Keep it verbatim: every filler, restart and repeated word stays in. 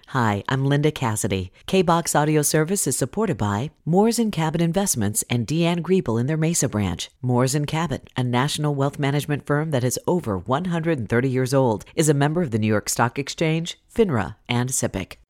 Hi, I'm Linda Cassidy. K-BOX Audio Service is supported by Moores and Cabot Investments and Deanne Griebel in their Mesa branch. Moores and Cabot, a national wealth management firm that is over one hundred thirty years old, is a member of the New York Stock Exchange, FINRA, and SIPC.